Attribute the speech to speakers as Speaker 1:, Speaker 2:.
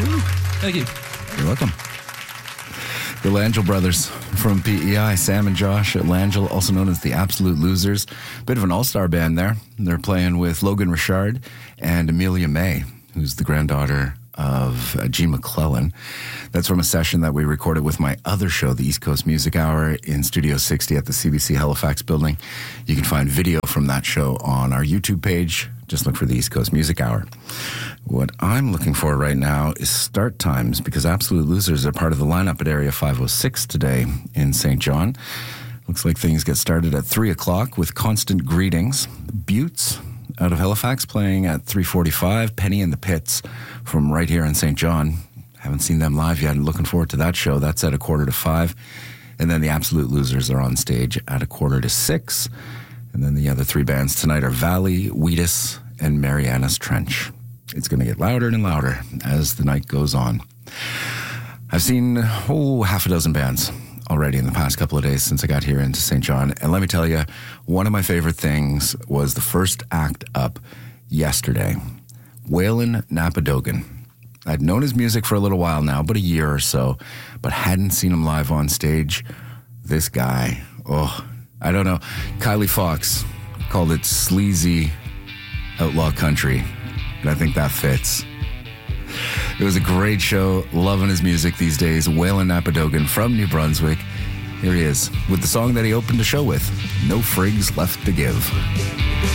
Speaker 1: Thank you.
Speaker 2: You're welcome. The Langell brothers from PEI, Sam and Josh at Langell, also known as the Absolute Losers. Bit of an all-star band there. They're playing with Logan Richard and Amelia May, who's the granddaughter of Gene McClellan. That's from a session that we recorded with my other show, the East Coast Music Hour, in Studio 60 at the CBC Halifax building. You can find video from that show on our YouTube page. Just look for the East Coast Music Hour. What I'm looking for right now is start times, because Absolute Losers are part of the lineup at Area 506 today in St. John. Looks like things get started at 3 o'clock with Constant Greetings. Buttes out of Halifax playing at 3:45. Penny and the Pits from right here in St. John. Haven't seen them live yet. I'm looking forward to that show. That's at 4:45. And then the Absolute Losers are on stage at 5:45. And then the other three bands tonight are Valley, Wheatus, and Mariana's Trench. It's going to get louder and louder as the night goes on. I've seen, half a dozen bands already in the past couple of days since I got here into St. John. And let me tell you, one of my favorite things was the first act up yesterday. Waylon Napadogan. I'd known his music for a little while now, but a year or so, but hadn't seen him live on stage. This guy, I don't know. Kylie Fox called it sleazy outlaw country, and I think that fits. It was a great show. Loving his music these days. Waylon Napadogan from New Brunswick. Here he is with the song that he opened the show with, No Frigs Left to Give.